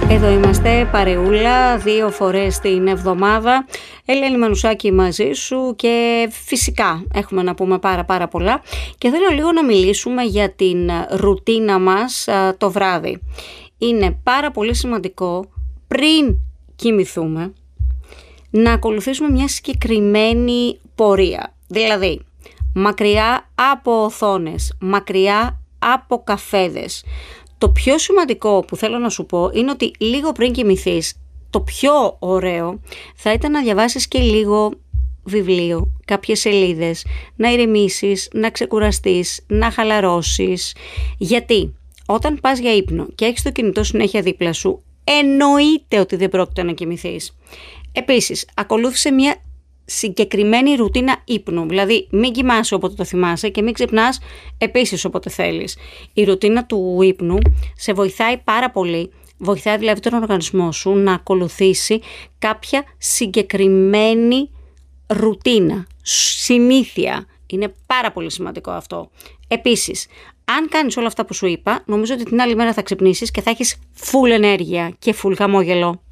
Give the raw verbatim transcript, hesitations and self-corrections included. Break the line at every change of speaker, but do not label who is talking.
Εδώ είμαστε παρεούλα δύο φορές την εβδομάδα. Ελένη Μανουσάκη μαζί σου και φυσικά έχουμε να πούμε πάρα πάρα πολλά και θέλω λίγο να μιλήσουμε για την ρουτίνα μας α, το βράδυ. Είναι πάρα πολύ σημαντικό πριν κοιμηθούμε να ακολουθήσουμε μια συγκεκριμένη πορεία. Δηλαδή μακριά από οθόνες, μακριά από καφέδες. Το πιο σημαντικό που θέλω να σου πω είναι ότι λίγο πριν κοιμηθείς, το πιο ωραίο θα ήταν να διαβάσεις και λίγο βιβλίο, κάποιες σελίδες, να ηρεμήσεις, να ξεκουραστείς, να χαλαρώσεις. Γιατί όταν πας για ύπνο και έχεις το κινητό συνέχεια δίπλα σου, εννοείται ότι δεν πρόκειται να κοιμηθείς. Επίσης, ακολούθησε μια συγκεκριμένη ρουτίνα ύπνου, δηλαδή μην κοιμάσαι όποτε το θυμάσαι και μην ξυπνάς επίσης όποτε θέλεις. Η ρουτίνα του ύπνου σε βοηθάει πάρα πολύ, βοηθάει δηλαδή τον οργανισμό σου να ακολουθήσει κάποια συγκεκριμένη ρουτίνα, συνήθεια. Είναι πάρα πολύ σημαντικό αυτό. Επίσης, αν κάνεις όλα αυτά που σου είπα, νομίζω ότι την άλλη μέρα θα ξυπνήσεις και θα έχεις full ενέργεια και full χαμόγελο.